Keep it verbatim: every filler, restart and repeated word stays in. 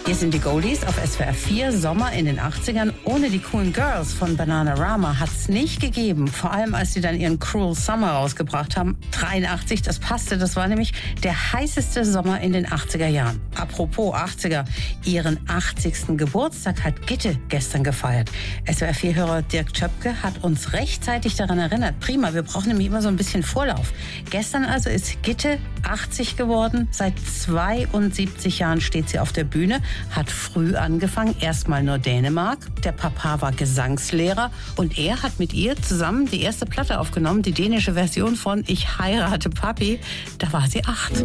Hier sind die Goldies auf S W R vier, Sommer in den achtzigern. Ohne die coolen Girls von Bananarama hat's nicht gegeben. Vor allem, als sie dann ihren Cruel Summer rausgebracht haben. dreiundachtzig, das passte. Das war nämlich der heißeste Sommer in den achtziger Jahren. Apropos achtziger, ihren achtzigsten Geburtstag hat Gitte gestern gefeiert. S W R vier-Hörer Dirk Tschöpke hat uns rechtzeitig daran erinnert. Prima, wir brauchen nämlich immer so ein bisschen Vorlauf. Gestern also ist Gitte achtzig geworden. Seit zweiundsiebzig Jahren steht sie auf der Bühne. Hat früh angefangen, erstmal nur Dänemark. Der Papa war Gesangslehrer und er hat mit ihr zusammen die erste Platte aufgenommen, die dänische Version von Ich heirate Papi. Da war sie acht.